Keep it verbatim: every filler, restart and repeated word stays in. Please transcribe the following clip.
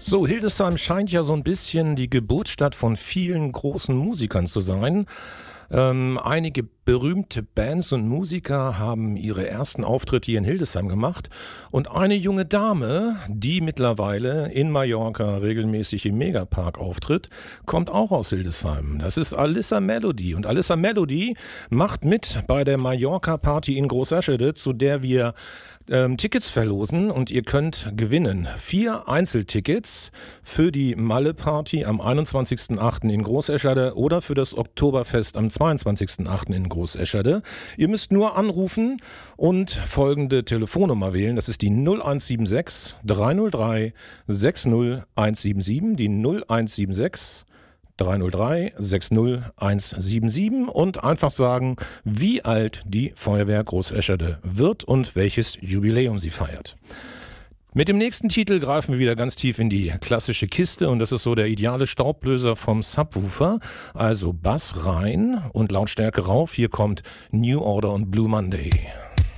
So, Hildesheim scheint ja so ein bisschen die Geburtsstadt von vielen großen Musikern zu sein. Ähm, einige berühmte Bands und Musiker haben ihre ersten Auftritte hier in Hildesheim gemacht. Und eine junge Dame, die mittlerweile in Mallorca regelmäßig im Megapark auftritt, kommt auch aus Hildesheim. Das ist Alyssa Melody. Und Alyssa Melody macht mit bei der Mallorca-Party in Großeschede, zu der wir ähm, Tickets verlosen. Und ihr könnt gewinnen vier Einzeltickets für die Malle-Party am einundzwanzigsten achten in Großeschede oder für das Oktoberfest am zweiundzwanzigsten achten in Großeschede. Ihr müsst nur anrufen und folgende Telefonnummer wählen. Das ist die null eins sieben sechs, drei null drei, sechs null eins sieben sieben, die null eins sieben sechs, drei null drei, sechs null eins sieben sieben und einfach sagen, wie alt die Feuerwehr Großeschede wird und welches Jubiläum sie feiert. Mit dem nächsten Titel greifen wir wieder ganz tief in die klassische Kiste und das ist so der ideale Staublöser vom Subwoofer. Also Bass rein und Lautstärke rauf. Hier kommt New Order und Blue Monday.